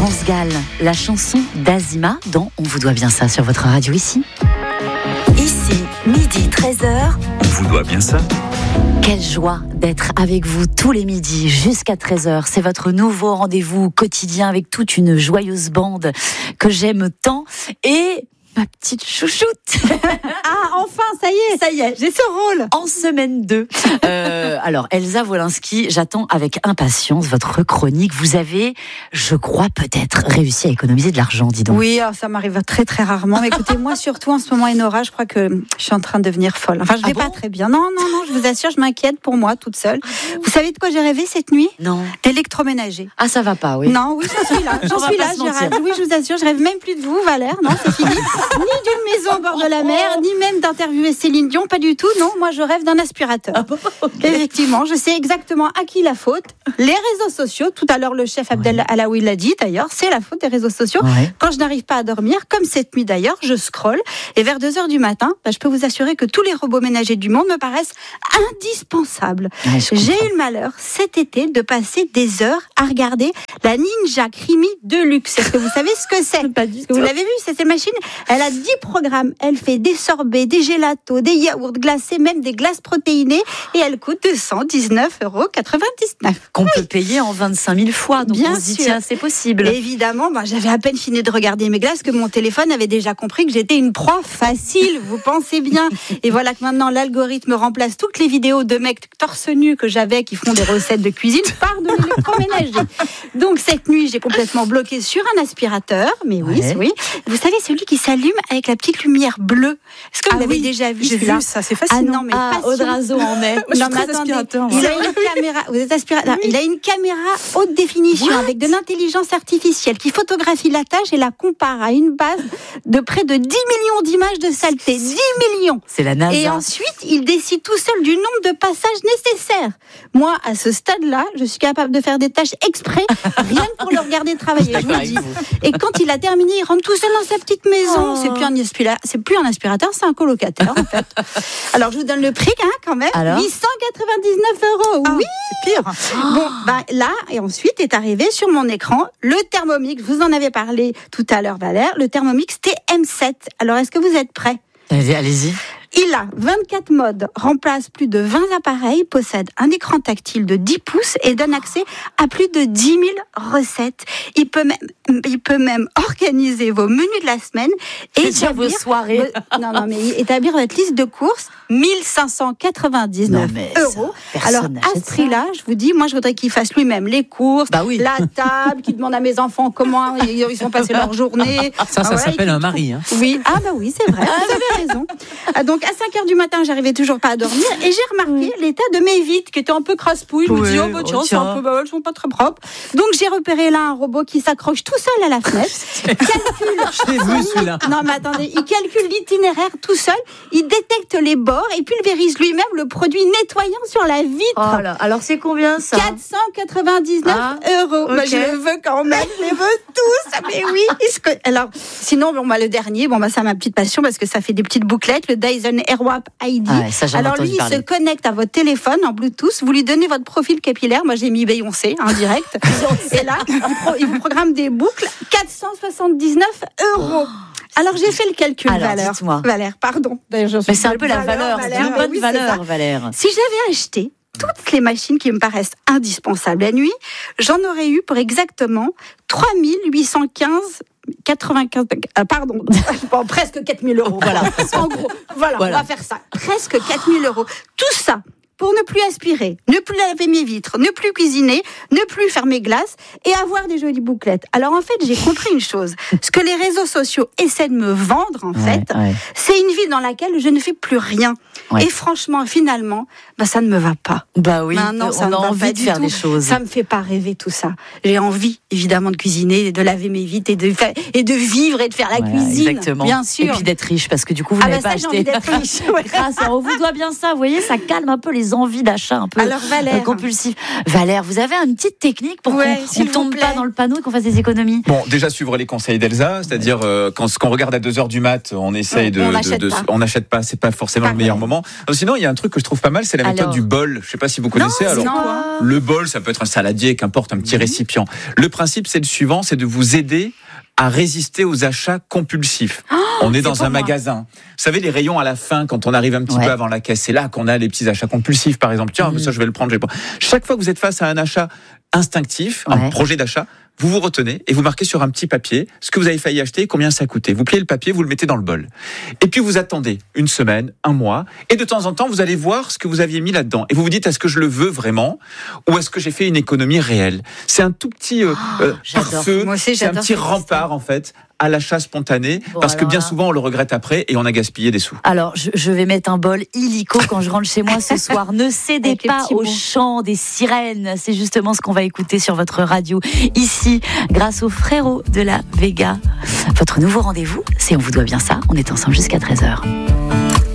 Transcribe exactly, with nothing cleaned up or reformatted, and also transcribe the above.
France Gall, la chanson d'Azima dont On vous doit bien ça sur votre radio ici. Ici, midi treize heures. On vous doit bien ça. Quelle joie d'être avec vous tous les midis jusqu'à treize heures. C'est votre nouveau rendez-vous quotidien avec toute une joyeuse bande que j'aime tant. Et ma petite chouchoute. Ah, enfin, ça y est, ça y est, j'ai ce rôle. En semaine deux. Euh, alors, Elsa Wolinski, j'attends avec impatience votre chronique. Vous avez, je crois, peut-être réussi à économiser de l'argent, dis donc. Oui, alors ça m'arrive très très rarement. Mais écoutez, moi surtout en ce moment, Enora, je crois que je suis en train de devenir folle. Enfin, je vais ah pas bon très bien. Non, non, non, je vous assure, je m'inquiète pour moi, toute seule. Vous savez de quoi j'ai rêvé cette nuit ? Non. D'électroménager. Ah, ça va pas, oui. Non, oui, j'en suis là. J'en On va suis pas là, se mentir. Gérald. Oui, je vous assure, je rêve même plus de vous, Valère. Non, c'est fini. Ni d'une maison au bord de la mer, ni même d'interviewer Céline Dion, pas du tout. Non, moi je rêve d'un aspirateur. Ah bon, okay. Effectivement, je sais exactement à qui la faute. Les réseaux sociaux. Tout à l'heure, le chef Abdel ouais. Alaoui l'a dit d'ailleurs, c'est la faute des réseaux sociaux. Ouais. Quand je n'arrive pas à dormir, comme cette nuit d'ailleurs, je scrolle. Et vers deux heures du matin, bah, je peux vous assurer que tous les robots ménagers du monde me paraissent indispensables. Ouais, J'ai eu le malheur cet été de passer des heures à regarder la Ninja Creamy Deluxe. Est-ce que vous savez ce que c'est ? Pas du tout. Vous l'avez vu, c'est cette machine. Elle a dix programmes. Elle fait des sorbets, des gélatos, des yaourts glacés, même des glaces protéinées. Et elle coûte deux cent dix-neuf euros quatre-vingt-dix-neuf. Qu'on oui. peut payer en vingt-cinq mille fois. Donc Bien on se dit, sûr. tiens, c'est possible. Et évidemment, bah, j'avais à peine fini de regarder mes glaces que mon téléphone avait déjà compris que j'étais une proie facile. Vous pensez bien. Et voilà que maintenant, l'algorithme remplace toutes les vidéos de mecs torse nu que j'avais qui font des recettes de cuisine par de l'électroménager. Donc cette nuit, j'ai complètement bloqué sur un aspirateur. Mais oui, ouais. oui. Vous savez, celui qui s'allume avec la petite lumière bleue. Est-ce que vous ah l'avez oui, déjà vu J'ai celui-là vu ça, c'est fascinant. Ah non, mais ah, Odrazo en est. Non, mais attendez, il a une caméra. Vous êtes aspirateur. Oui. Il a une caméra haute définition What avec de l'intelligence artificielle qui photographie la tâche et la compare à une base de près de dix millions d'images de saleté. dix millions. C'est la NASA. Et ensuite, il décide tout seul du nombre de passages nécessaires. Moi, à ce stade-là, je suis capable de faire des tâches exprès, rien que pour le regarder travailler. Je vous le dis. Et quand il a terminé, il rentre tout seul dans sa petite maison. Oh. C'est plus un aspirateur, c'est plus un aspirateur, c'est un colocataire en fait. Alors je vous donne le prix hein, quand même. Alors huit cent quatre-vingt-dix-neuf euros. Ah, oui, c'est pire. Oh. Bon, ben là et ensuite est arrivé sur mon écran le Thermomix. Vous en avez parlé tout à l'heure, Valère. Le Thermomix T M sept. Alors est-ce que vous êtes prêts ? Allez, allez-y. Il a vingt-quatre modes, remplace plus de vingt appareils, possède un écran tactile de dix pouces et donne accès à plus de dix mille recettes. Il peut même, il peut même organiser vos menus de la semaine et établir vos soirées. Vos, non, non, mais établir votre liste de courses, mille cinq cent quatre-vingt-dix-neuf euros. Alors, à ce prix-là, je vous dis, moi, je voudrais qu'il fasse lui-même les courses, bah oui. la table, qu'il demande à mes enfants comment ils ont passé leur journée. Ça, ça ah, voilà, s'appelle un mari. Hein. Oui, ah bah oui, c'est vrai, vous avez raison. Ah, donc, à cinq heures du matin, j'arrivais toujours pas à dormir et j'ai remarqué oui. l'état de mes vitres qui étaient un peu crasse-pouille. Je oui, me dis, oh bah tiens, oh, tiens. Un peu, bah, elles sont pas très propres. Donc j'ai repéré là un robot qui s'accroche tout seul à la fenêtre. calcule. Je l'ai vu celui-là. Non mais attendez, il calcule l'itinéraire tout seul. Il détecte les bords et pulvérise lui-même le produit nettoyant sur la vitre. Oh là, alors c'est combien ça ? quatre cent quatre-vingt-dix-neuf ah, euros. Okay. Bah, je le veux quand même. Je les veux tous. Mais oui. Alors sinon, bon bah le dernier, bon bah c'est ma petite passion parce que ça fait des petites bouclettes. Le Dyson Airwrap I D. Ah ouais, ça, alors lui, il parler. se connecte à votre téléphone en Bluetooth. Vous lui donnez votre profil capillaire. Moi, j'ai mis Beyoncé en direct. Et là, il, pro- il vous programme des boucles. quatre cent soixante-dix-neuf euros. Alors j'ai fait le calcul, alors, Valère. Dites-moi. Valère, pardon. Mais c'est un peu la valeur, Valère, c'est une bonne oui, valeur, Valère. Si j'avais acheté toutes les machines qui me paraissent indispensables la nuit, j'en aurais eu pour exactement trois mille huit cent quinze quatre-vingt-quinze, euh, pardon, bon, presque quatre mille euros, voilà. En gros, voilà, voilà, on va faire ça. Presque quatre mille euros. Tout ça pour ne plus aspirer, ne plus laver mes vitres, ne plus cuisiner, ne plus faire mes glaces et avoir des jolies bouclettes. Alors en fait, j'ai compris une chose. Ce que les réseaux sociaux essaient de me vendre, en ouais, fait, ouais. c'est une vie dans laquelle je ne fais plus rien. Ouais. Et franchement, finalement, bah, ça ne me va pas. Bah oui, Maintenant, ça on me a va envie pas de du faire tout. des choses. Ça me fait pas rêver tout ça. J'ai envie, évidemment, de cuisiner, de laver mes vitres et de, faire, et de vivre et de faire la voilà, cuisine. Exactement. Bien sûr. Et puis d'être riche, parce que du coup, vous ah n'avez bah pas ça, acheté. J'ai envie d'être riche. Ouais. Grâce à On vous doit bien ça, vous voyez, ça calme un peu les ces envies d'achat un peu Alors, Valère. euh, compulsifs. Valère, vous avez une petite technique pour Ouais, qu'on s'il ne vous tombe plaît. pas dans le panneau et qu'on fasse des économies? Bon, déjà suivre les conseils d'Elsa, c'est-à-dire euh, quand ce qu'on regarde à deux heures du mat, on essaye Ouais, de, on de- n'achète de- pas. on n'achète pas, c'est pas forcément Pareil. le meilleur moment. Alors, sinon, il y a un truc que je trouve pas mal, c'est la méthode Alors. du bol. Je sais pas si vous connaissez. Non, alors, c'est quoi? le bol, ça peut être un saladier, qu'importe, un petit récipient. Le principe, c'est le suivant, c'est de vous aider à résister aux achats compulsifs. On est dans pour un moi. magasin. Vous savez, les rayons à la fin, quand on arrive un petit Ouais. peu avant la caisse, c'est là qu'on a les petits achats compulsifs, par exemple. Tiens, Mm. ça, je vais le prendre, je vais le prendre. Chaque fois que vous êtes face à un achat instinctif, Ouais. un projet d'achat, vous vous retenez et vous marquez sur un petit papier ce que vous avez failli acheter, combien ça coûtait. Vous pliez le papier, vous le mettez dans le bol. Et puis vous attendez une semaine, un mois, et de temps en temps, vous allez voir ce que vous aviez mis là-dedans. Et vous vous dites, est-ce que je le veux vraiment ou est-ce que j'ai fait une économie réelle? C'est un tout petit euh, euh, j'adore. pare-feu, Moi aussi, c'est un j'adore petit ce rempart en fait à l'achat spontané, Bon, parce que alors bien là- souvent on le regrette après et on a gaspillé des sous. Alors, je, je vais mettre un bol illico quand je rentre chez moi ce soir. Ne cédez Avec les pas petits au mots. chant des sirènes. C'est justement ce qu'on va écouter sur votre radio ici, grâce aux frérots de la Vega. Votre nouveau rendez-vous, c'est On vous doit bien ça. On est ensemble jusqu'à treize heures.